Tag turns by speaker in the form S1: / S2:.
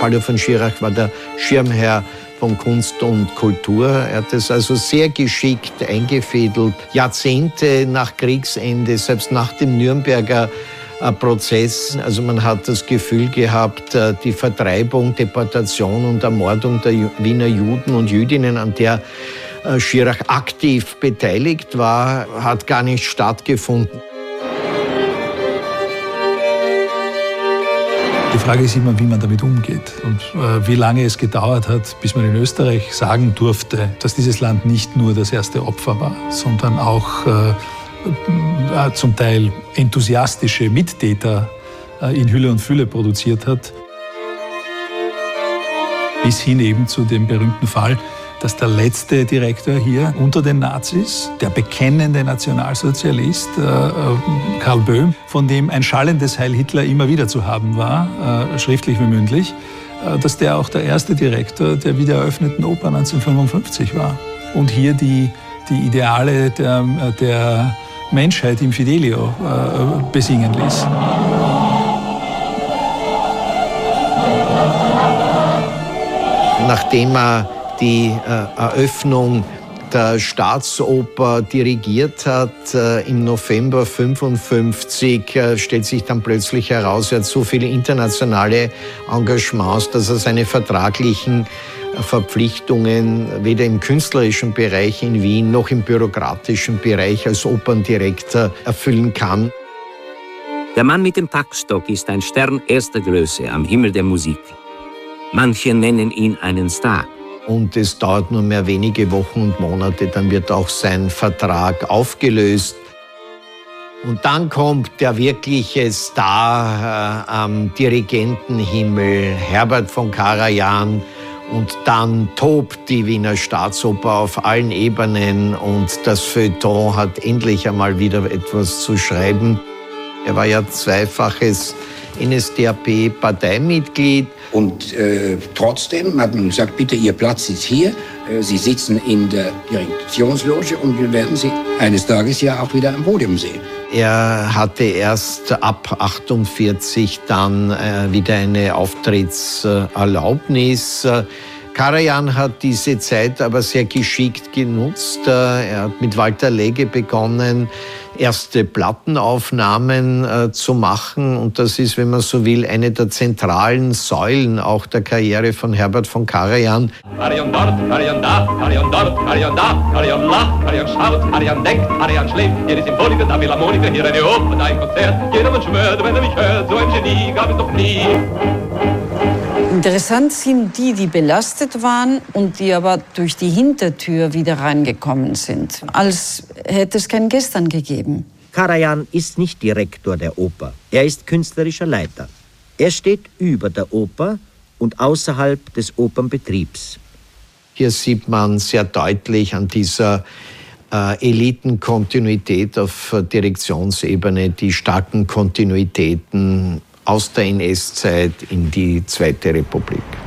S1: Baldur von Schirach war der Schirmherr von Kunst und Kultur. Er hat es also sehr geschickt eingefädelt. Jahrzehnte nach Kriegsende, selbst nach dem Nürnberger Prozess. Also man hat das Gefühl gehabt, die Vertreibung, Deportation und Ermordung der Wiener Juden und Jüdinnen, an der Schirach aktiv beteiligt war, hat gar nicht stattgefunden.
S2: Die Frage ist immer, wie man damit umgeht und wie lange es gedauert hat, bis man in Österreich sagen durfte, dass dieses Land nicht nur das erste Opfer war, sondern auch zum Teil enthusiastische Mittäter in Hülle und Fülle produziert hat. Bis hin eben zu dem berühmten Fall, dass der letzte Direktor hier unter den Nazis, der bekennende Nationalsozialist Karl Böhm, von dem ein schallendes Heil Hitler immer wieder zu haben war, schriftlich wie mündlich, dass der auch der erste Direktor der wiedereröffneten Oper 1955 war und hier die Ideale der Menschheit im Fidelio besingen ließ.
S1: Nachdem er die Eröffnung der Staatsoper dirigiert hat, im November 1955, stellt sich dann plötzlich heraus, er hat so viele internationale Engagements, dass er seine vertraglichen Verpflichtungen weder im künstlerischen Bereich in Wien noch im bürokratischen Bereich als Operndirektor erfüllen kann.
S3: Der Mann mit dem Taktstock ist ein Stern erster Größe am Himmel der Musik. Manche nennen ihn einen Star.
S1: Und es dauert nur mehr wenige Wochen und Monate, dann wird auch sein Vertrag aufgelöst. Und dann kommt der wirkliche Star am Dirigentenhimmel, Herbert von Karajan. Und dann tobt die Wiener Staatsoper auf allen Ebenen und das Feuilleton hat endlich einmal wieder etwas zu schreiben. Er war ja zweifaches NSDAP-Parteimitglied.
S4: Und trotzdem hat man gesagt, bitte, Ihr Platz ist hier. Sie sitzen in der Direktionsloge und wir werden Sie eines Tages ja auch wieder am Podium sehen.
S1: Er hatte erst ab 1948 dann wieder eine Auftrittserlaubnis. Karajan hat diese Zeit aber sehr geschickt genutzt. Er hat mit Walter Legge begonnen, erste Plattenaufnahmen zu machen. Und das ist, wenn man so will, eine der zentralen Säulen auch der Karriere von Herbert von Karajan.
S5: Karajan dort, Karajan da, Karajan dort, Karajan da, Karajan lacht, Karajan schaut, Karajan denkt, Karajan schläft. Hier ist Symphoniker, da Philharmoniker, hier eine Oper, da ein Konzert. Jedermann schwört, wenn er mich hört, so ein Genie gab es noch nie.
S6: Interessant sind die, die belastet waren und die aber durch die Hintertür wieder reingekommen sind, als hätte es kein Gestern gegeben.
S7: Karajan ist nicht Direktor der Oper, er ist künstlerischer Leiter. Er steht über der Oper und außerhalb des Opernbetriebs.
S1: Hier sieht man sehr deutlich an dieser Elitenkontinuität auf Direktionsebene die starken Kontinuitäten aus der NS-Zeit in die Zweite Republik.